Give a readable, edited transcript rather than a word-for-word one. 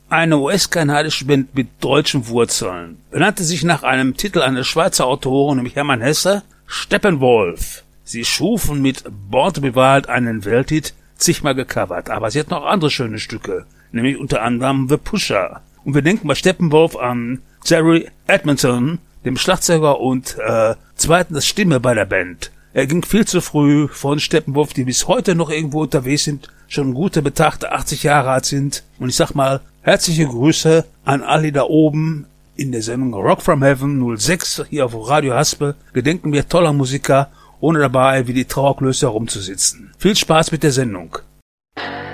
Eine US-kanadische Band mit deutschen Wurzeln. Benannte sich nach einem Titel eines Schweizer Autoren, nämlich Hermann Hesse, Steppenwolf. Sie schufen mit Born to be Wild einen Welthit, zigmal gecovert, aber sie hatten auch andere schöne Stücke, nämlich unter anderem The Pusher. Und wir denken bei Steppenwolf an Jerry Edmonton, dem Schlagzeuger und zweitens Stimme bei der Band. Er ging viel zu früh von Steppenwolf, die bis heute noch irgendwo unterwegs sind, schon gute Betrachte 80 Jahre alt sind. Und ich sag mal, herzliche Grüße an alle da oben in der Sendung Rock from Heaven 06 hier auf Radio Haspel. Gedenken wir toller Musiker, ohne dabei wie die Trauerklöße herumzusitzen. Viel Spaß mit der Sendung.